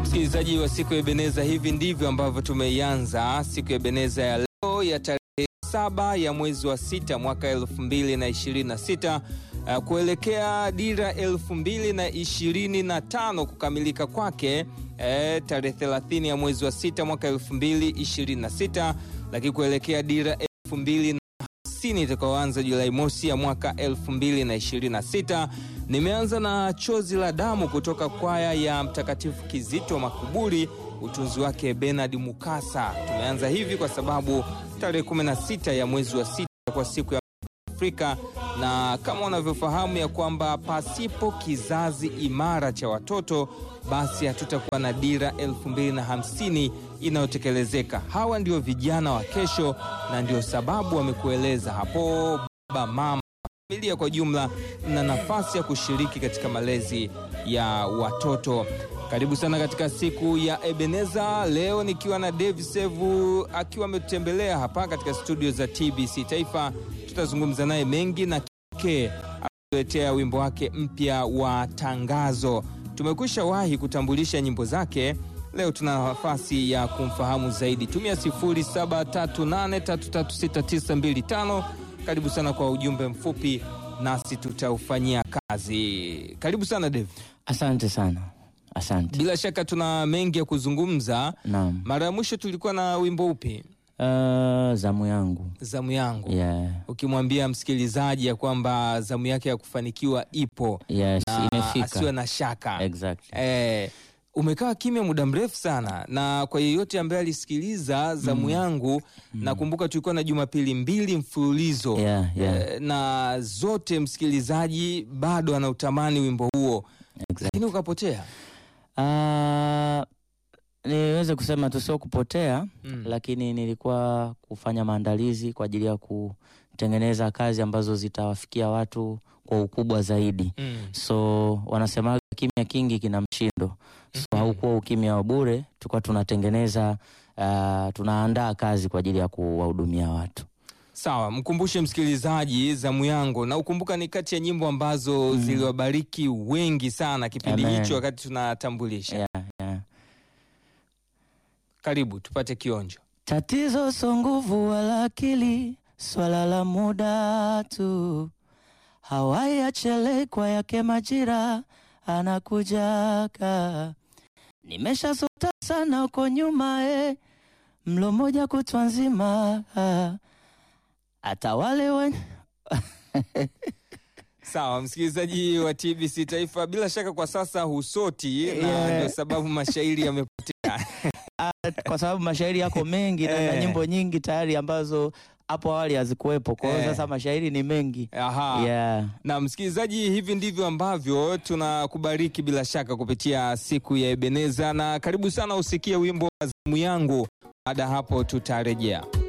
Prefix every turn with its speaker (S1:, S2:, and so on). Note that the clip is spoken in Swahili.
S1: Msikilizaji wa siku ya Ebeneza, hivi ndivyo ambavyo tumeianza siku ya Ebeneza ya leo ya tarehe 7 ya mwezi wa 6 mwaka 2026 kuelekea dira 2025 kukamilika kwake tarehe 30 ya mwezi wa 6 mwaka 2026, lakini kuelekea dira 2050 itakayoanza Julai mosi ya mwaka 2026. Nimeanza na Chozi la Damu kutoka kwaya ya Mtakatifu Kizito Makuburi, utunzi wake Bernard Mukasa. Tumeanza hivi kwa sababu tarehe 16 ya mwezi wa 6 kwa siku ya Afrika, na kama unavyofahamu ya kwamba pasipo kizazi imara cha watoto basi hatutakuwa na dira 2050 inayotekelezeka. Hawa ndio vijana wa kesho, na ndio sababu wamekueleza hapo baba, mama, familia kwa jumla na nafasi ya kushiriki katika malezi ya watoto. Karibu sana katika siku ya Ebeneza leo, nikiwa na Dave Sevu akiwa ametembelea hapa katika studio za TBC Taifa. Tutazungumza naye mengi na kike atuletea wimbo wake mpya wa Tangazo. Tumekwisha wahi kutambulisha nyimbo zake. Leo tuna nafasi ya kumfahamu zaidi. Tumia 0738336925. Karibu sana kwa ujumbe mfupi, nasi tutaufanyia kazi. Karibu sana Dave.
S2: Asante sana. Asante.
S1: Bila shaka tuna mengi ya kuzungumza.
S2: Naam.
S1: Mara ya mwisho tulikuwa na wimbo upi?
S2: Zamu yangu.
S1: Zamu yangu.
S2: Yeah.
S1: Ukimwambia msikilizaji ya kwamba zamu yake ya kufanikiwa ipo.
S2: Yes, imefika.
S1: Asiwe na shaka.
S2: Exactly.
S1: Umekaa kimya muda mrefu sana, na kwa yeyote ambaye alisikiliza zamu yangu, nakumbuka tulikuwa na Jumapili 2 mfululizo.
S2: Yeah.
S1: Na zote msikilizaji bado anautamani wimbo huo.
S2: Exactly.
S1: Lakini ukapotea.
S2: Niweze kusema tu sio kupotea, lakini nilikuwa kufanya maandalizi kwa ajili ya kutengeneza kazi ambazo zitawafikia watu kwa ukubwa zaidi. So wanasema kimya kingi kina mshindo. So haukuwa ukimya wa bure, tulikuwa tunatengeneza, tunaandaa kazi kwa ajili ya kuwahudumia watu.
S1: Sawa, mkumbushe msikilizaji zamu yangu, na ukumbuka ni kati ya nyimbo ambazo ziliwabariki wengi sana kipindi hicho wakati tunatambulisha.
S2: Yeah.
S1: Karibu tupate kionjo.
S2: Tatizo so nguvu wala akili, swala la muda tu. Hawai achele kwa yake majira, anakujaka. Nimesha sota sana uko nyuma, mlo moja kutwa nzima, hata wale
S1: Sawa, msikilizaji wa TBC Taifa, bila shaka kwa sasa husoti, na ndio sababu mashairi yamepotea.
S2: Kwa sababu mashairi yako mengi na nyimbo nyingi tayari ambazo hapo awali hazikuwepo. Kwa hiyo sasa mashairi ni mengi.
S1: Aha.
S2: Yeah.
S1: Na msikilizaji, hivi ndivyo ambavyo tunakubariki bila shaka kupitia siku ya Ebeneza, na karibu sana usikie wimbo wa zamu yangu. Baada hapo tutarejea.